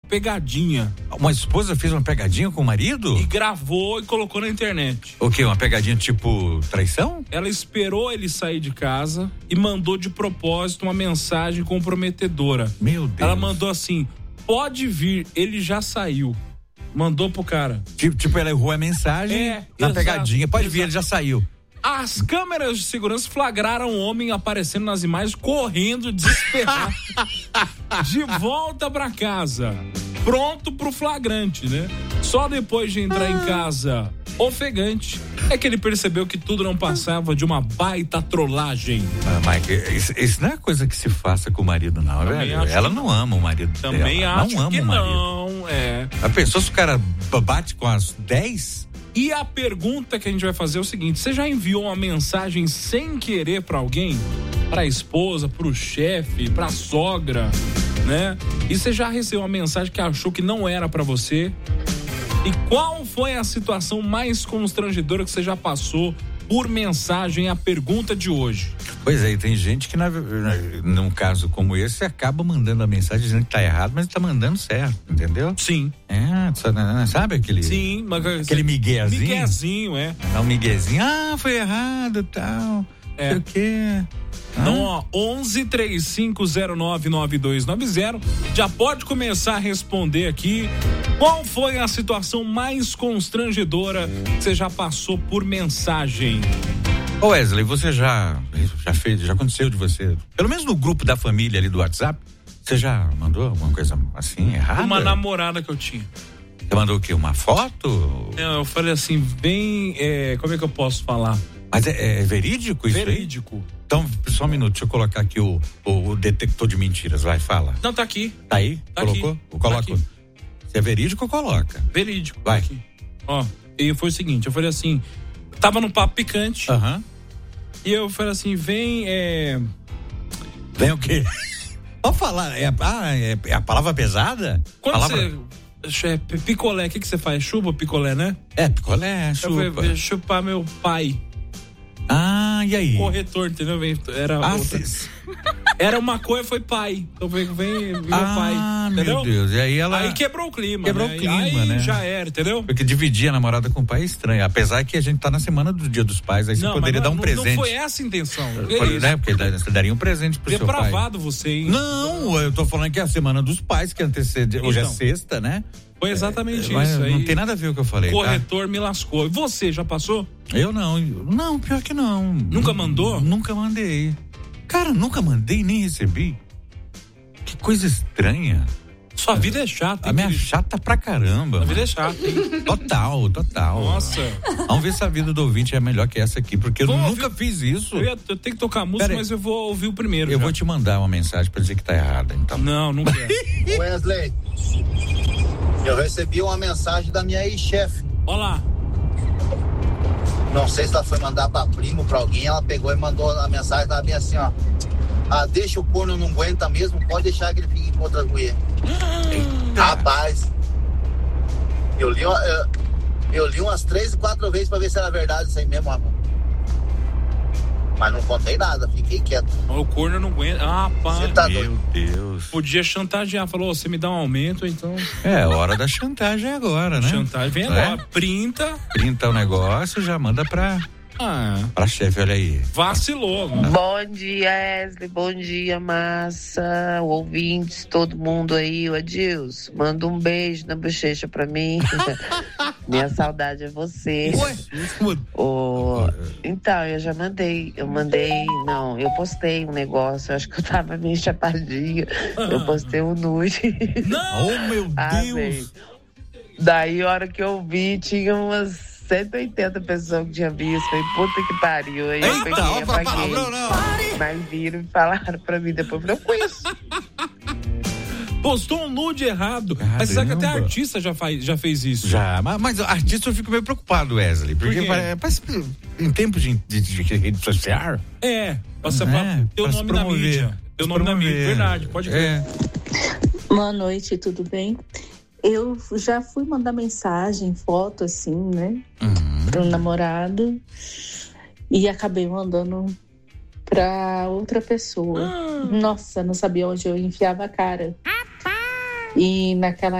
pegadinha. Uma esposa fez uma pegadinha com o marido? E gravou e colocou na internet. O quê? Uma pegadinha tipo traição? Ela esperou ele sair de casa e mandou de propósito uma mensagem comprometedora. Meu Deus. Ela mandou assim: pode vir, ele já saiu. Mandou pro cara. Tipo, ela errou a mensagem na exato, pegadinha. Pode vir, exato. ele já saiu. As câmeras de segurança flagraram um homem aparecendo nas imagens, correndo, desesperado, de volta pra casa, pronto pro flagrante, né? Só depois de entrar em casa, ofegante, é que ele percebeu que tudo não passava de uma baita trollagem. Mike, isso não é coisa que se faça com o marido, não, velho. Ela não ama o marido dela. Também acho não ama que o marido. não, A pessoa, se o cara bate com as 10... E a pergunta que a gente vai fazer é o seguinte: você já enviou uma mensagem sem querer pra alguém? Pra esposa, pro chefe, pra sogra, né? E você já recebeu uma mensagem que achou que não era pra você? E qual foi a situação mais constrangedora que você já passou por mensagem? A pergunta de hoje. Pois é, e tem gente que num caso como esse acaba mandando a mensagem dizendo que tá errado, mas tá mandando certo, entendeu? Sim. Sabe aquele... Sim, mas... Aquele miguezinho? Miguezinho, Dá um miguezinho, foi errado, tal, sei o quê. Então, ó, 1135099290, já pode começar a responder aqui. Qual foi a situação mais constrangedora que você já passou por mensagem? Ô Wesley, você já fez, já aconteceu de você, pelo menos no grupo da família ali do WhatsApp, você já mandou alguma coisa assim, errada? Uma namorada que eu tinha. Você mandou o quê? Uma foto? Não, eu falei assim, como é que eu posso falar? Mas é verídico isso aí? Verídico. Então, só um minuto, deixa eu colocar aqui o detector de mentiras, vai, fala. Não, tá aqui. Tá aí? Tá colocou? aqui. Coloca. Tá aqui. Se é verídico, coloca. Verídico. Vai. Tá aqui. Ó, e foi o seguinte, eu falei assim, tava no papo picante. E eu falei assim, vem o quê? Pode falar, é a palavra pesada? Quando você... picolé, o que você faz? Chupa picolé, né? Picolé, chupa. Eu falei, chupar meu pai. E aí? Corretor, entendeu? Era uma coisa, foi pai. Então vem meu pai. Entendeu? Meu Deus. E aí ela... Aí quebrou o clima. Aí né? Já era, entendeu? Porque dividir a namorada com o pai é estranho. Apesar que a gente tá na semana do Dia dos Pais, aí você poderia dar um presente. Não foi essa a intenção. Né? Porque você daria um presente pro seu pai. Depravado você, hein? Não, eu tô falando que é a semana dos pais, que antecede. Hoje é sexta, né? Foi exatamente mas isso aí. Não tem nada a ver com o que eu falei. Corretor me lascou. E você, já passou? Eu não. Não, pior que não. Nunca mandou? Nunca mandei. Cara, nunca mandei nem recebi. Que coisa estranha. Sua vida é chata, hein? A minha chata pra caramba. A vida é chata, hein? Total. Nossa. Vamos ver se a vida do ouvinte é melhor que essa aqui, porque eu nunca fiz isso. Eu tenho que tocar música, mas eu vou ouvir o primeiro. Eu vou te mandar uma mensagem pra dizer que tá errada, então. Não quero. Wesley, eu recebi uma mensagem da minha ex-chefe. Olá. Não sei se ela foi mandar pra primo, pra alguém, ela pegou e mandou a mensagem, tava bem assim, ó. Deixa o corno, não aguenta mesmo, pode deixar que ele fique com outra mulher. Rapaz, eu li umas 3 ou 4 vezes pra ver se era verdade isso aí mesmo, rapaz. Mas não contei nada, fiquei quieto. O corno não aguenta. Pai. Você tá Meu doido. Deus. Podia chantagear, falou, você me dá um aumento, então... É, hora da chantagem agora, né? Chantagem, vem agora, printa o negócio, já manda pra chefe, olha aí. Vacilou. Bom dia, Wesley, bom dia, massa, ouvintes, todo mundo aí, o Adilson, manda um beijo na bochecha pra mim. Minha saudade é você. Então, eu já mandei, eu postei um negócio, acho que eu tava meio chapadinha, eu postei um nude. Não! Oh, meu Deus! Daí, a hora que eu vi, tinha umas 180 pessoas que tinham visto. Falei, puta que pariu. Aí eu peguei, apaguei. Mas viram e falaram pra mim depois. Eu falei, eu conheço. Postou um nude errado. Caramba. Mas sabe que até artista já fez isso. Já, mas artista eu fico meio preocupado, Wesley. Porque parece em tempos de rede social. Passa pra ter o nome na mídia. Teu nome na mídia, verdade, pode ver. Boa noite, tudo bem? Eu já fui mandar mensagem, foto assim, né? Para um namorado e acabei mandando para outra pessoa. Nossa, não sabia onde eu enfiava a cara. E naquela